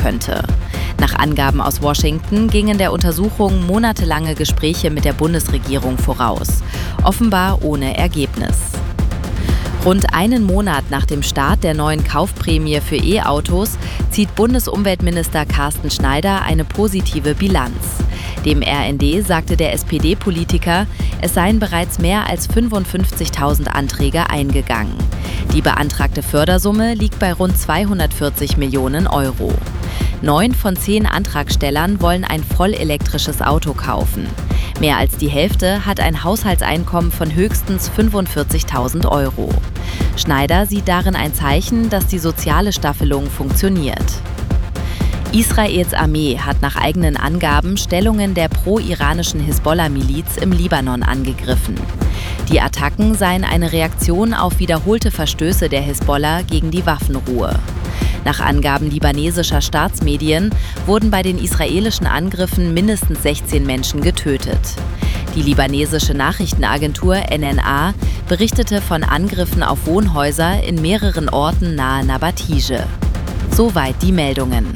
könnte. Nach Angaben aus Washington gingen der Untersuchung monatelange Gespräche mit der Bundesregierung voraus, offenbar ohne Ergebnis. Rund einen Monat nach dem Start der neuen Kaufprämie für E-Autos zieht Bundesumweltminister Carsten Schneider eine positive Bilanz. Dem RND sagte der SPD-Politiker, es seien bereits mehr als 55.000 Anträge eingegangen. Die beantragte Fördersumme liegt bei rund 240 Millionen Euro. 9 von 10 Antragstellern wollen ein vollelektrisches Auto kaufen. Mehr als die Hälfte hat ein Haushaltseinkommen von höchstens 45.000 Euro. Schneider sieht darin ein Zeichen, dass die soziale Staffelung funktioniert. Israels Armee hat nach eigenen Angaben Stellungen der pro-iranischen Hisbollah-Miliz im Libanon angegriffen. Die Attacken seien eine Reaktion auf wiederholte Verstöße der Hisbollah gegen die Waffenruhe. Nach Angaben libanesischer Staatsmedien wurden bei den israelischen Angriffen mindestens 16 Menschen getötet. Die libanesische Nachrichtenagentur NNA berichtete von Angriffen auf Wohnhäuser in mehreren Orten nahe Nabatije. Soweit die Meldungen.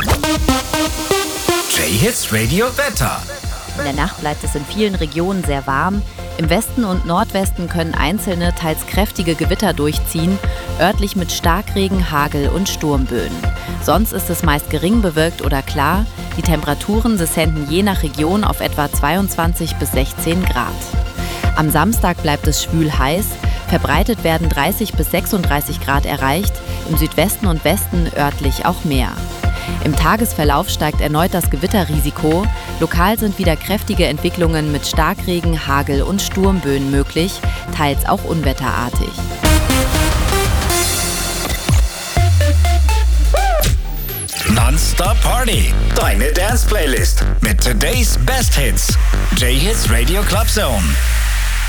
J-Hits Radio Wetter. In der Nacht bleibt es in vielen Regionen sehr warm. Im Westen und Nordwesten können einzelne, teils kräftige Gewitter durchziehen, örtlich mit Starkregen, Hagel und Sturmböen. Sonst ist es meist gering bewölkt oder klar. Die Temperaturen descenden je nach Region auf etwa 22 bis 16 Grad. Am Samstag bleibt es schwül heiß. Verbreitet werden 30 bis 36 Grad erreicht, im Südwesten und Westen örtlich auch mehr. Im Tagesverlauf steigt erneut das Gewitterrisiko. Lokal sind wieder kräftige Entwicklungen mit Starkregen, Hagel und Sturmböen möglich, teils auch unwetterartig. Non-Stop Party. Deine Dance-Playlist mit Today's Best Hits. J-Hits Radio Club Zone.